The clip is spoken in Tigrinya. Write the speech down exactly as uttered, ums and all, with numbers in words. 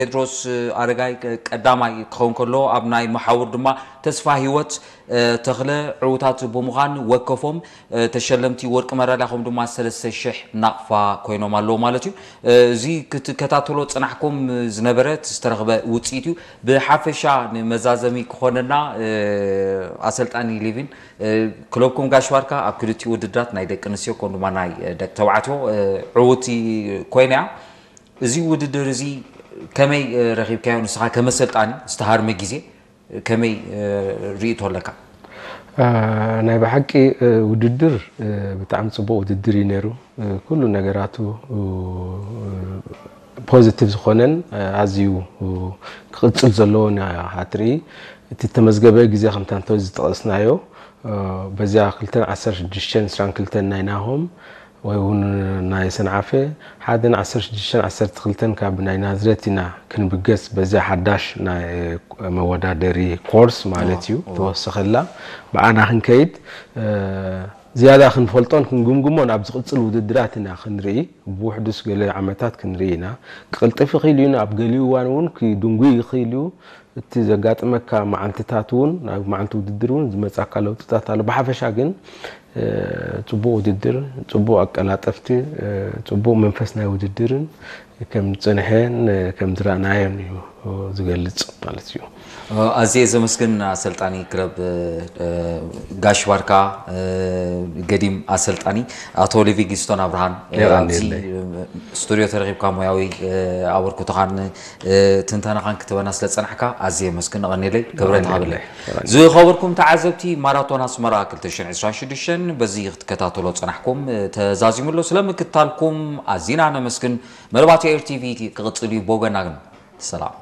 ቴድሮስ አረጋይ ቀዳማይ ክኸውን ከሎ ኣብ ናይ መሓውር ድማ ተስፋ ህይወት ተኽለ ዕውታት ብምዃን ወከፎም ተሸለምቲ ወርቂ መራዳኹም ድማ ሰለስተ ሽሕ ናቕፋ ኮይኖም ኣለዎ ማለት እዩ እዚ ክትከታተሎ ጽናሕኩም ዝነበረ ዝተረኽበ ውጽኢት እዩ ብሓፈሻ ንመዛዘሚ ክኾነና ኣሰልጣኒ ሊቪን ክለብኩም ጋሽዋርካ ኣብ ክልቲኡ ውድድራት ናይ ደቂ ኣንስትዮ ከምኡ ድማ ናይ ደቂ ተባዕትዮ ዕውቲ ኮይና እዚ ውድድር እዚ كمي رغيب كيان نسخة كمسلطاني استهار مجيزي كمي ريت ولا كا أنا بحكي وددر بتعمل صبوا وددر ينيرو كل نجاراتو بوزيتيف خونن عزيو قصل زلون هاتري تتمزجبه جزء خمسة توز تقصنايو بزيا كلتن عشر جيشن سران كلتن نيناهم ويهون ناي سنعافي حادن عشر جيشن عشر تخلتن كاب ناي نازرتنا كن بجس بزي حداش ناي مودادري كورس مالتيو توسخلا بعنا خنكيد زيادة خن فلطان كن جمجمون عبد قصل وددراتنا خنري بوحدس قال عمتات كنرينا قلت في خيلينا عبقليو وانون كي دنقي خيليو تزقات مكة مع انتتاتون مع انتو ددرون زمتاكا لو تتاتالو بحفشا جن ጽቡቅ ውድድር ጽቡቅ አቀላጠፍቲ ጽቡቅ መንፈስና ውድድርን ከም ጽንሐን ከም ዝራናየን እዩ ዝገልጽ ማለት እዩ አዚየ ዘመስግን አሰልጣኒ ክለብ ጋሽ ዋርካ ገዲም አሰልጣኒ አቶ ሊቪንግስቶን አብርሃን አዚ ስቱዲዮ ተረኺብካ ሙያዊ አወርኩተኻን ትንተናኻን ክትበና ስለ ጽናሕካ አዚየ መስግን ቀኒለይ ክብረት ሃብለ ዝኸበርኩም ተዓዘብቲ ማራቶን አስመራ ألفين وستة በዚ ክትከታተሉ ጽናሕኩም ተዛዚሙሎ ስለምክታልኩም አዚና ነመስግን መልባቲ ኤር ቲቪ ክቅጽሉ ቦገናግን ሰላም